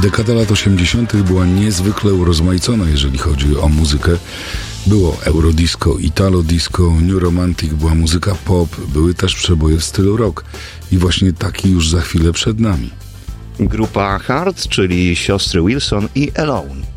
Dekada lat 80. była niezwykle urozmaicona, jeżeli chodzi o muzykę. Było eurodisco, italo disco, new romantic, była muzyka pop, były też przeboje w stylu rock. I właśnie taki już za chwilę przed nami. Grupa Heart, czyli siostry Wilson i Alone.